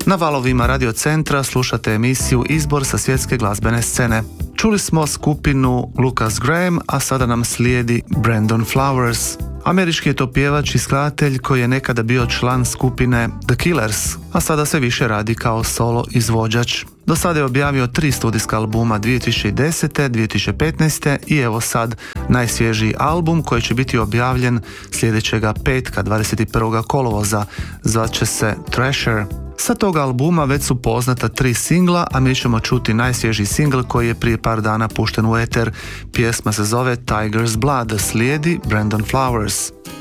Na valovima Radio Centra slušate emisiju Izbor sa svjetske glazbene scene. Čuli smo skupinu Lucas Graham, a sada nam slijedi Brandon Flowers. Američki je to pjevač i skladatelj koji je nekada bio član skupine The Killers, a sada se više radi kao solo izvođač. Do sada je objavio 3 studijska albuma 2010. 2015. i evo sad najsvježiji album koji će biti objavljen sljedećega petka 21. kolovoza, zvaće se Treasure. Sa tog albuma već su poznata 3 singla, a mi ćemo čuti najsvježiji singl koji je prije par dana pušten u eter. Pjesma se zove Tiger's Blood, slijedi Brandon Flowers.